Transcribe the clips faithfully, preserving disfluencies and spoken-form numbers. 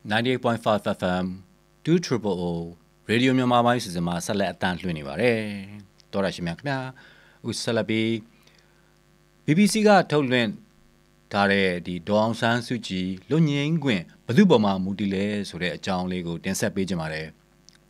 ninety-eight point five F M two triple O ရေဒီယိုမြန်မာပိုင်းစီစဉ်မှာဆက်လက်အတန်းလွှင့်နေပါတယ်တော်ရရှိမြခင်ဗျာအခုဆက်လက်ပြီး B B C ကထုတ်လွှင့်ထားတဲ့ဒီဒေါအောင်ဆန်းစုကြည်လွတ်ငြိမ်းခွင့်ဘယ်သူပေါ်မှာမူတည်လဲဆိုတဲ့အကြောင်းလေးကိုတင်ဆက်ပေးကြပါမယ်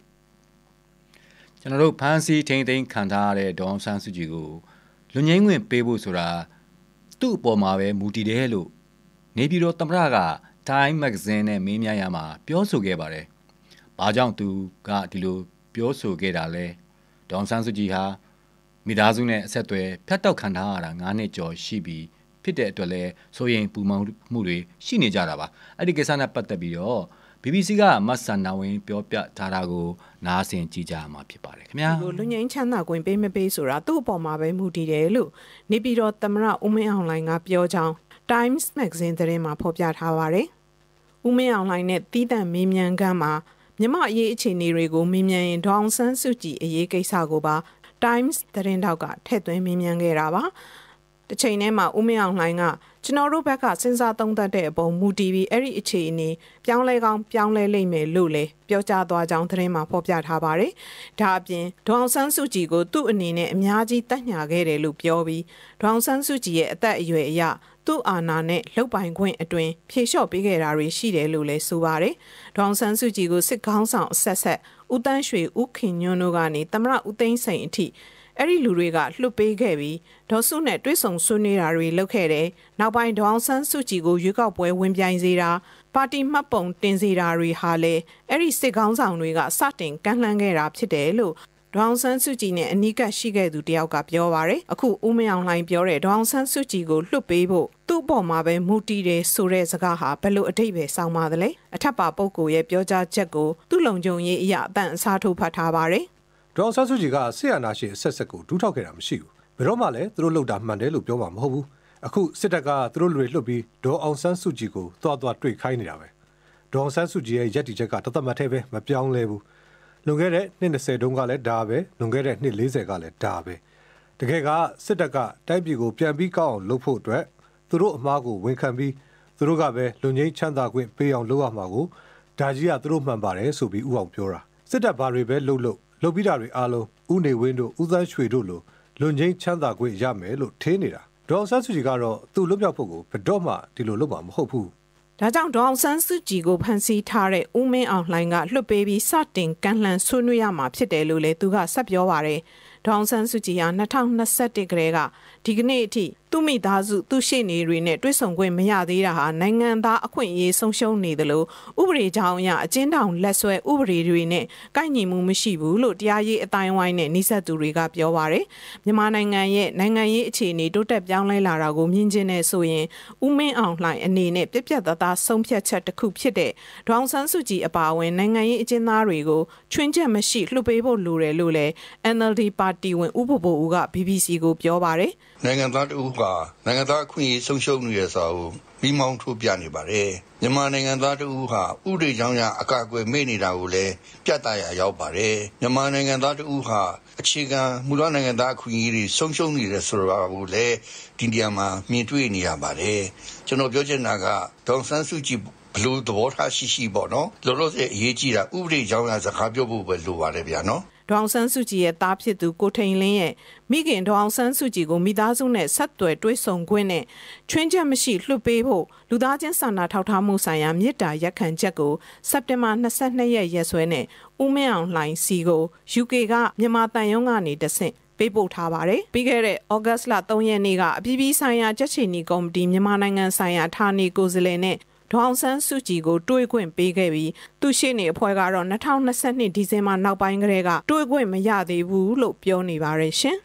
ကျွန်တော်တို့ဖန်စီထိန်သိမ်းခံထားရတဲ့ဒေါအောင်ဆန်းစုကြည်ကိုလွတ်ငြိမ်းခွင့်ပေးဖို့ဆိုတာသူ့အပေါ်မှာပဲမူတည်တယ်လို့နေပြည်တော်သမ္မတက Time Magazine နဲ့မေးမြန်းရမှာပြောဆိုခဲ့ပါတယ်။ဘာကြောင့်သူကဒီလိုပြောဆိုခဲ့တာလဲ။ဒေါအောင်ဆန်းစုကြည်ဟာမိသားစုနဲ့အဆက်အသွယ်ဖျက်တောက်ခံထားရတာ၅နှစ်ကျော်ရှိပြီးဖြစ်တဲ့အတွက်လဲဆိုရင်ပူမောင်မှုတွေရှိနေကြတာပါ။အဲ့ဒီကိစ္စနဲ့ပတ်သက်ပြီးတော့ B B C ကမတ်ဆန်နာဝင်ပြောပြထားတာကိုနားဆင်ကြည့်ကြရမှာဖြစ်ပါတယ်ခင်ဗျာ။လူငင်းချမ်းသာခွင့်ပေးမပေးဆိုတာသူ့အပေါ်မှာပဲမူတည်တယ်လို့နေပြည်တော်သမ္မတဦးမင်းအောင်လှိုင်ကပြောကြောင်း Times Magazine သတင်းမှာဖော်ပြထားပါတယ်။ဦးမင်းအောင်လှိုင်နဲ့တီးတန့်မေးမြန်းခန်းမှာမြမအရေးအခြေအနေတွေကိုမေးမြန်းရင်ဒေါအောင်ဆန်းစုကြည်အရေးကိစ္စကိုပါ Times သတင်းတောက်ကထည့်သွင်းမေးမြန်းခဲ့တာပါ။တစ်ချိန်တည်းမှာဦးမင်းအောင်လှိုင်ကကျွန်တော်တို့ဘက်ကစဉ်းစားသုံးသပ်တဲ့အပေါ်မူတည်ပြီးအဲ့ဒီအခြေအနေပြောင်းလဲကောင်းပြောင်းလဲလိမ့်မယ်လို့လည်းပြောကြားသွားကြောင်းသတင်းမှာဖော်ပြထားပါတယ်။ဒါအပြင်ဒေါအောင်ဆန်းစုကြည်ကိုသူ့အနေနဲ့အများကြီးတက်ညာခဲ့တယ်လို့ပြောပြီးဒေါအောင်ဆန်းစုကြည်ရဲ့အသက်အရွယ်အရသူ့အာဏာနဲ့လှုပ်ပိုင်ခွင့်အတွင်ဖြေလျှော့ပေးခဲ့တာတွေရှိတယ်လို့လည်းဆိုပါတယ်။ဒေါအောင်ဆန်းစုကြည်ကိုစစ်ကောင်းဆောင်အဆက်ဆက်ဦးတန်းရွှေဦးခင်ညွန့်တို့ကနေသမ္မတဦးသိန်းစိန်အထိအဲ့ဒီလူတွေကလှုပ်ပေးခဲ့ပြီးဒေါ်စုနဲ့တွဲဆုံဆွေးနွေးတာတွေလုပ်ခဲ့တယ်။နောက်ပိုင်းဒေါအောင်ဆန်းစုကြည်ကိုရွေးကောက်ပွဲဝင်ပြိုင်စေတာပါတီမှတ်ပုံတင်စေတာတွေဟာလည်းအဲ့ဒီစစ်ကောင်းဆောင်တွေကစတင်ကန့်လန့်ခဲ့တာဖြစ်တယ်လို့ဒေါအောင်ဆန်းစုကြည်နဲ့အနီးကပ်ရှိခဲ့သူတယောက်ကပြောပါရယ်အခုဦးမင်းအောင်လှိုင်ပြောတဲ့ဒေါအောင်ဆန်းစုကြည်ကိုလွှတ်ပေးဖို့သူ့ပေါ်မှာပဲမူတည်တယ်ဆိုတဲ့စကားဟာဘယ်လိုအဓိပ္ပာယ်ဆောင်ပါသလဲအထက်ပါပုဂ္ဂိုလ်ရဲ့ပြောကြားချက်ကိုသူ့လုံခြုံရေးအရာအတန့်အစားထိုးဖတ်ထားပါရယ်ဒေါအောင်ဆန်းစုကြည်ကဆီယနာရှင်အဆက်ဆက်ကိုဒူးထောက်ခဲ့တာမရှိဘူးဘယ်တော့မှလည်းသူတို့လှုပ်တာမှန်တယ်လို့ပြောမှာမဟုတ်ဘူးအခုစစ်တပ်ကသူတို့လူတွေလှုပ်ပြီးဒေါအောင်ဆန်းစုကြည်ကိုတွားတွားတွေ့ခိုင်းနေတာပဲဒေါအောင်ဆန်းစုကြည်ရဲ့ယက်တီချက်ကတသက်မှတ်သေးပဲမပြောင်းလဲဘူးလွန်ခဲ့တဲ့နှစ်၂၀တုန်းကလည်းဒါပဲလွန်ခဲ့တဲ့နှစ်၄၀ကလည်းဒါပဲတကယ်ကစစ်တပ်ကတိုက်ပြည်ကိုပြန်ပြီးကောက်အောင်လုပ်ဖို့အတွက်သူတို့အမှားကိုဝန်ခံပြီးသူတို့ကပဲလူငင်းချမ်းသာခွင့်ပေးအောင်လုပ်ရမှာကိုဒါကြီးကသူတို့မှန်ပါတယ်ဆိုပြီးဥအောင်ပြောတာစစ်တပ်ဘာတွေပဲလှုပ်လှုပ်လှုပ်ပြီးတာတွေအားလုံးဦးနေဝင်းတို့ဦးသန်းရွှေတို့လိုလူငင်းချမ်းသာခွင့်ရမယ်လို့ထင်းနေတာဒေါအောင်ဆန်းစုကြည်ကတော့သူ့လွတ်မြောက်ဖို့ကိုဘယ်တော့မှဒီလိုလုပ်မှာမဟုတ်ဘူးဒါကြောင့်ဒေါအောင်ဆန်းစုကြည်ကိုဖန်ဆီးထားတဲ့ဦးမင်းအောင်လှိုင်ကလွှတ်ပေးပြီးစတင်ကန့်လန့်ဆွေးနွေးရမှာဖြစ်တယ်လို့လည်းသူကဆက်ပြောပါရယ်ဒေါအောင်ဆန်းစုကြည်ဟာ၂၀၂၁ကတည်းကဒီကနေ့အထိသူ့မိသားစုသူ့ရှေ့နေတွေနဲ့တွေ့ဆုံခွင့်မရသေးတာဟာနိုင်ငံသားအခွင့်အရေးဆုံးရှုံးနေတယ်လို့ဥပဒေကြောင်းအရအကျဉ်းထောင်လက်ဆွဲဥပဒေတွေနဲ့ကိုက်ညီမှုမရှိဘူးလို့တရားရေးအတိုင်းဝိုင်းနဲ့နှိစက်သူတွေကပြောပါရယ်မြန်မာနိုင်ငံရဲ့နိုင်ငံရေးအခြေအနေတိုးတက်ပြောင်းလဲလာတာကိုမြင်ကျင်နေဆိုရင်ဦးမင်းအောင်လှိုင်အနေနဲ့ပြက်ပြက်သားသားဆုံးဖြတ်ချက်တစ်ခုဖြစ်တဲ့ဒေါအောင်ဆန်းစုကြည်အပါအဝင်နိုင်ငံရေးအကျဉ်းသားတွေကိုချွင်းချက်မရှိလှုပ်ပေးဖို့လိုတယ်လို့လည်း N L D ပါတီဝင်ဦးဘိုဘိုဦးက B B C ကိုပြောပါရယ်နိုင်ငံသားတူကနိုင်ငံသားအခွင့်အရေးဆုံးရှုံးနေတဲ့စာကိုပြီးမောင်းထိုးပြနေပါတယ်မြန်မာနိုင်ငံသားတူဟာဥပဒေကြောင်းရအကာအကွယ်မေ့နေတာကိုလည်းပြသရာရောက်ပါတယ်မြန်မာနိုင်ငံသားတူဟာအခြေခံမူလနိုင်ငံသားအခွင့်အရေးတွေဆုံးရှုံးနေတယ်ဆိုတာကိုလည်းဒီနေရာမှာမြင်တွေ့နေရပါတယ်ကျွန်တော်ပြောချင်တာကဒေါအောင်ဆန်းစုကြည်ဘလို့သဘောထားရှိရှိပေါ့နော်လောလောဆယ်အရေးကြီးတာဥပဒေကြောင်းရစကားပြောဖို့ပဲလိုပါတယ်ဗျာနော်ဒေါအောင်ဆန်းစုကြည်ရဲ့သားဖြစ်သူကိုထိန်လင်းရဲ့မိခင်ဒေါအောင်ဆန်းစုကြည်ကိုမိသားစုနဲ့ဆက်သွယ်တွဲဆုံခွင့်နဲ့ချွင်းချက်မရှိလွှတ်ပေးဖို့လူသားချင်းစာနာထောက်ထားမှုဆိုင်ရာမြစ်တာရက်ခံချက်ကိုစက်တင်ဘာ၂၂ရက်ရက်စွဲနဲ့ဦးမင်းအောင်လှိုင်စီကို U K ကမြန်မာတန်ယုံကနေတဆင့်ပေးပို့ထားပါတယ်ပြီးခဲ့တဲ့ဩဂတ်လ၃ရက်နေ့ကအပြည်ပြည်ဆိုင်ရာကြက်ချီနီကော်မတီမြန်မာနိုင်ငံဆိုင်ရာဌာနေကိုယ်စားလှယ်နဲ့ဒေါအောင်ဆန်းစုကြည်ကိုတွေးခွင့်ပေးခဲ့ပြီးသူရှိနေအဖွဲ့ကတော့၂၀၂၂ဒီဇင်ဘာနောက်ပိုင်းကတည်းကတွေးခွင့်မရသေးဘူးလို့ပြောနေပါရရှင်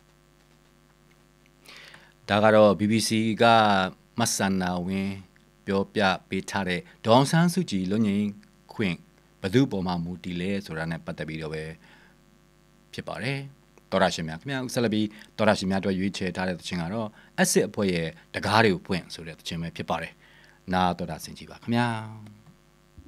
ဒါကတော့ B B C ကမဆန်နာဝင်ပြောပြပေးထားတဲ့ဒေါအောင်ဆန်းစုကြည်လွတ်ငြိမ်းခွင့်ဘယ်သူပေါ်မှာမူတည်လဲဆိုတာနဲ့ပတ်သက်ပြီးတော့ပဲဖြစ်ပါတယ်တော်ရရှိမြခင်ဗျာဆက်လက်ပြီးတော်ရရှိမြအတွက်ရွေးချယ်ထားတဲ့သချင်းကတော့အက်စစ်အဖွဲ့ရဲ့တကားတွေကိုဖွင့်ဆိုတဲ့သချင်းပဲဖြစ်ပါတယ်နာတော်တာဆင်ကြည့်ပါခင်ဗျာ